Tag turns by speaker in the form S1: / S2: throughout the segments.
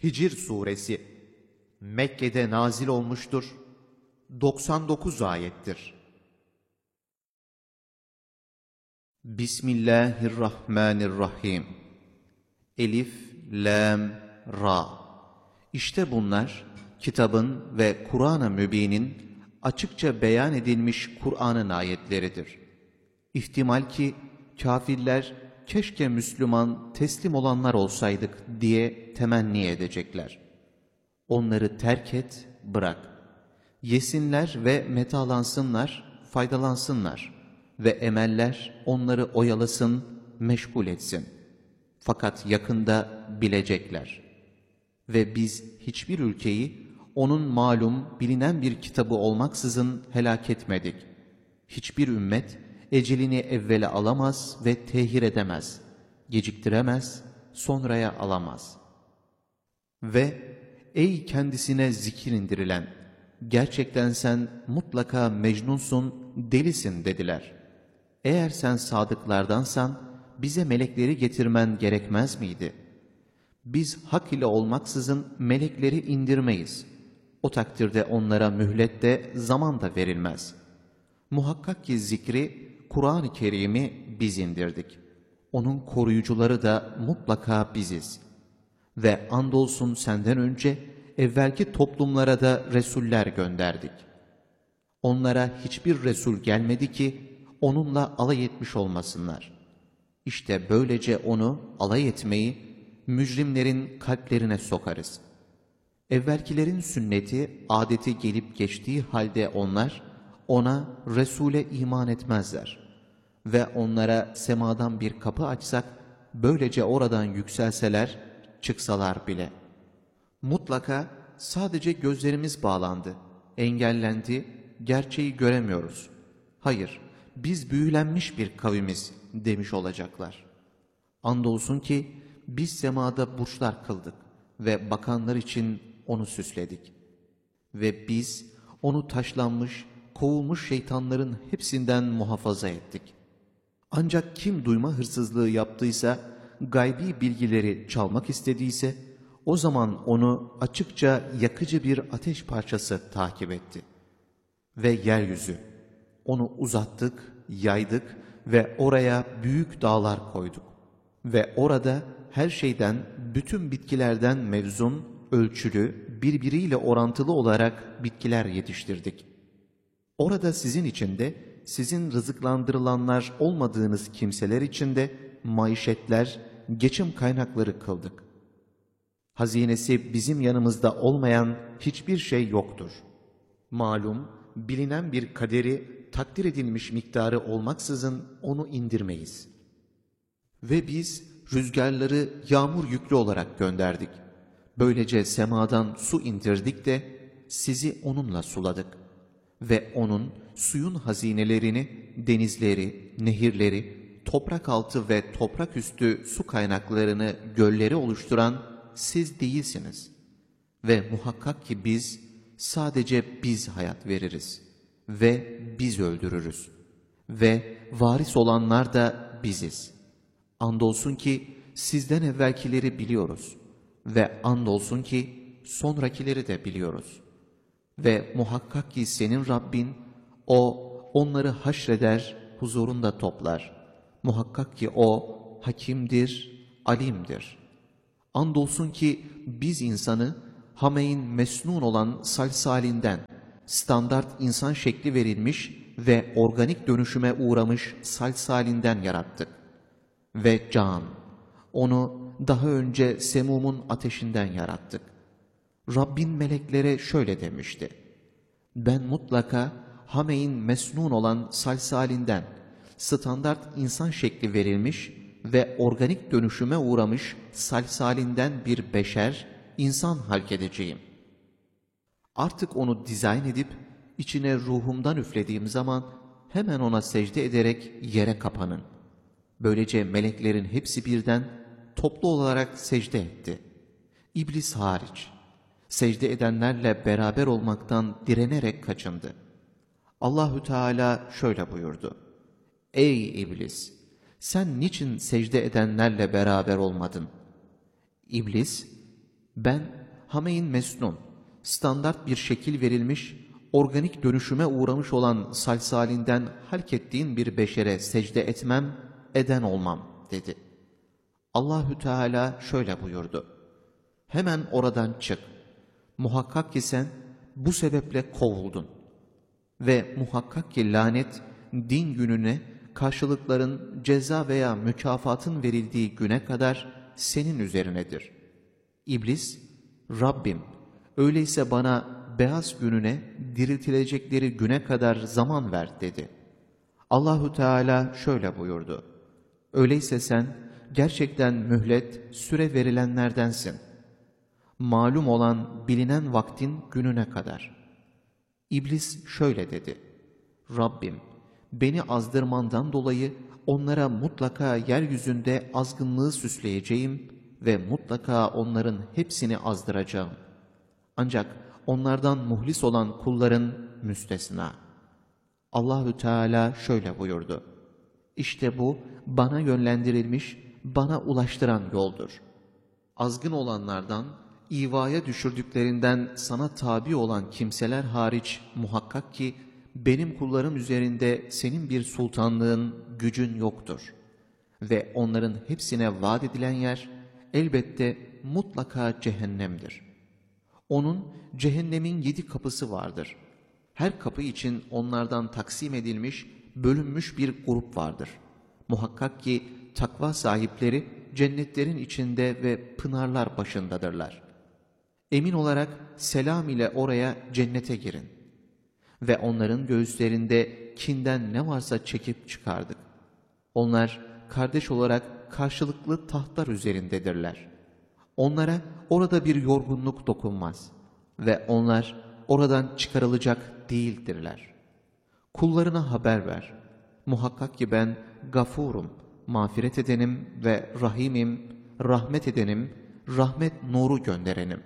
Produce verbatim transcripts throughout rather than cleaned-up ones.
S1: Hicr Suresi Mekke'de nazil olmuştur. doksan dokuz ayettir. Bismillahirrahmanirrahim. Elif, Lam, Ra. İşte bunlar kitabın ve Kur'an-ı Mübin'in açıkça beyan edilmiş Kur'an'ın ayetleridir. İhtimal ki kâfirler keşke Müslüman teslim olanlar olsaydık diye temenni edecekler. Onları terk et, bırak. Yesinler ve metalansınlar, faydalansınlar ve emeller onları oyalasın, meşgul etsin. Fakat yakında bilecekler. Ve biz hiçbir ülkeyi onun malum bilinen bir kitabı olmaksızın helak etmedik. Hiçbir ümmet ecelini evvele alamaz ve tehir edemez, geciktiremez, sonraya alamaz. Ve ey kendisine zikir indirilen, gerçekten sen mutlaka mecnunsun, delisin dediler. Eğer sen sadıklardansan bize melekleri getirmen gerekmez miydi? Biz hak ile olmaksızın melekleri indirmeyiz. O takdirde onlara mühlet de zaman da verilmez. Muhakkak ki zikri, Kur'an-ı Kerim'i biz indirdik. Onun koruyucuları da mutlaka biziz. Ve andolsun senden önce evvelki toplumlara da resuller gönderdik. Onlara hiçbir resul gelmedi ki onunla alay etmiş olmasınlar. İşte böylece onu alay etmeyi mücrimlerin kalplerine sokarız. Evvelkilerin sünneti, adeti gelip geçtiği halde onlar ona, Resul'e iman etmezler. Ve onlara semadan bir kapı açsak, böylece oradan yükselseler, çıksalar bile. Mutlaka sadece gözlerimiz bağlandı, engellendi, gerçeği göremiyoruz. Hayır, biz büyülenmiş bir kavimiz demiş olacaklar. Andolsun ki biz semada burçlar kıldık ve bakanlar için onu süsledik. Ve biz onu taşlanmış, kovulmuş şeytanların hepsinden muhafaza ettik. Ancak kim duyma hırsızlığı yaptıysa, gaybi bilgileri çalmak istediyse, o zaman onu açıkça yakıcı bir ateş parçası takip etti. Ve yeryüzü, onu uzattık, yaydık ve oraya büyük dağlar koyduk. Ve orada her şeyden, bütün bitkilerden mevzun, ölçülü, birbiriyle orantılı olarak bitkiler yetiştirdik. Orada sizin içinde, sizin rızıklandırılanlar olmadığınız kimseler içinde maişetler, geçim kaynakları kıldık. Hazinesi bizim yanımızda olmayan hiçbir şey yoktur. Malum, bilinen bir kaderi, takdir edilmiş miktarı olmaksızın onu indirmeyiz. Ve biz rüzgarları yağmur yüklü olarak gönderdik. Böylece semadan su indirdik de sizi onunla suladık. Ve onun suyun hazinelerini, denizleri, nehirleri, toprak altı ve toprak üstü su kaynaklarını, gölleri oluşturan siz değilsiniz. Ve muhakkak ki biz, sadece biz hayat veririz. Ve biz öldürürüz. Ve varis olanlar da biziz. Andolsun ki sizden evvelkileri biliyoruz. Ve andolsun ki sonrakileri de biliyoruz. Ve muhakkak ki senin Rabbin, O onları haşreder, huzurunda toplar. Muhakkak ki O hakimdir, alimdir. Andolsun ki biz insanı hameyn mesnun olan salsalinden, standart insan şekli verilmiş ve organik dönüşüme uğramış salsalinden yarattık. Ve can, onu daha önce semumun ateşinden yarattık. Rabbin meleklere şöyle demişti: ben mutlaka hameyn mesnun olan salsalinden, standart insan şekli verilmiş ve organik dönüşüme uğramış salsalinden bir beşer, insan halk edeceğim. Artık onu dizayn edip içine ruhumdan üflediğim zaman hemen ona secde ederek yere kapanın. Böylece meleklerin hepsi birden toplu olarak secde etti. İblis hariç. Secde edenlerle beraber olmaktan direnerek kaçındı. Allahü Teala şöyle buyurdu: ey iblis! Sen niçin secde edenlerle beraber olmadın? İblis, Ben hameyn mesnun, standart bir şekil verilmiş, organik dönüşüme uğramış olan salsalinden halk ettiğin bir beşere secde etmem, eden olmam dedi. Allahü Teala şöyle buyurdu. Hemen oradan çık. Muhakkak ki sen bu sebeple kovuldun. Ve muhakkak ki lanet din gününe karşılıkların ceza veya mükafatın verildiği güne kadar senin üzerinedir. İblis, Rabbim öyleyse bana beyaz gününe diriltilecekleri güne kadar zaman ver dedi. Allahu Teala şöyle buyurdu. Öyleyse sen gerçekten mühlet, süre verilenlerdensin. Malum olan bilinen vaktin gününe kadar. İblis şöyle dedi. Rabbim, beni azdırmandan dolayı onlara mutlaka yeryüzünde azgınlığı süsleyeceğim ve mutlaka onların hepsini azdıracağım. Ancak onlardan muhlis olan kulların müstesna. Allahü Teala şöyle buyurdu. İşte bu bana yönlendirilmiş, bana ulaştıran yoldur. Azgın olanlardan, ivaya düşürdüklerinden sana tabi olan kimseler hariç muhakkak ki benim kullarım üzerinde senin bir sultanlığın, gücün yoktur. Ve onların hepsine vaat edilen yer elbette mutlaka cehennemdir. Onun cehennemin yedi kapısı vardır. Her kapı için onlardan taksim edilmiş, bölünmüş bir grup vardır. Muhakkak ki takva sahipleri cennetlerin içinde ve pınarlar başındadırlar. Emin olarak selam ile oraya cennete girin. Ve onların göğüslerinde kinden ne varsa çekip çıkardık. Onlar kardeş olarak karşılıklı tahtlar üzerindedirler. Onlara orada bir yorgunluk dokunmaz. Ve onlar oradan çıkarılacak değildirler. Kullarına haber ver. Muhakkak ki ben gafurum, mağfiret edenim ve rahimim, rahmet edenim, rahmet nuru gönderenim.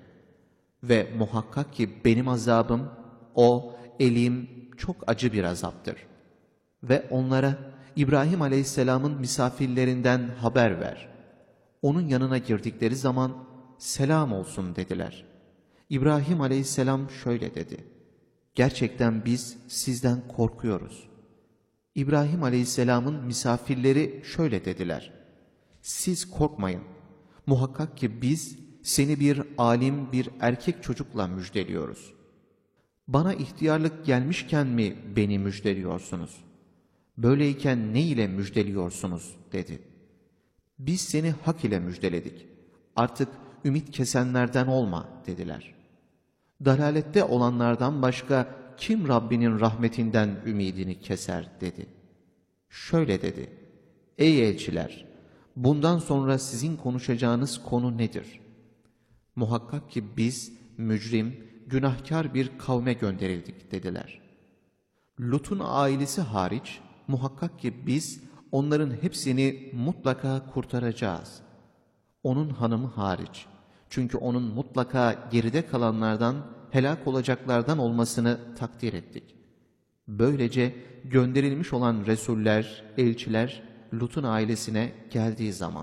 S1: Ve muhakkak ki benim azabım, o elim çok acı bir azaptır. Ve onlara İbrahim Aleyhisselam'ın misafirlerinden haber ver. Onun yanına girdikleri zaman selam olsun dediler. İbrahim Aleyhisselam şöyle dedi. Gerçekten biz sizden korkuyoruz. İbrahim Aleyhisselam'ın misafirleri şöyle dediler. Siz korkmayın. Muhakkak ki biz seni bir alim, bir erkek çocukla müjdeliyoruz. Bana ihtiyarlık gelmişken mi beni müjdeliyorsunuz? Böyleyken ne ile müjdeliyorsunuz dedi. Biz seni hak ile müjdeledik. Artık ümit kesenlerden olma dediler. Dalalette olanlardan başka kim Rabbinin rahmetinden ümidini keser dedi. Şöyle dedi. Ey elçiler! Bundan sonra sizin konuşacağınız konu nedir? Muhakkak ki biz mücrim, günahkar bir kavme gönderildik dediler. Lut'un ailesi hariç muhakkak ki biz onların hepsini mutlaka kurtaracağız. Onun hanımı hariç. Çünkü onun mutlaka geride kalanlardan, helak olacaklardan olmasını takdir ettik. Böylece gönderilmiş olan Resuller, elçiler Lut'un ailesine geldiği zaman.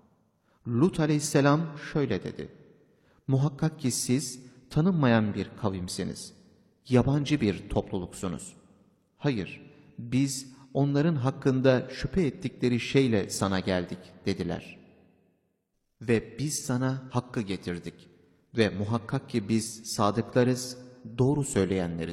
S1: Lut aleyhisselam şöyle dedi. Muhakkak ki siz tanınmayan bir kavimsiniz. Yabancı bir topluluksunuz. Hayır, biz onların hakkında şüphe ettikleri şeyle sana geldik dediler. Ve biz sana hakkı getirdik. Ve muhakkak ki biz sadıklarız, doğru söyleyenleriz.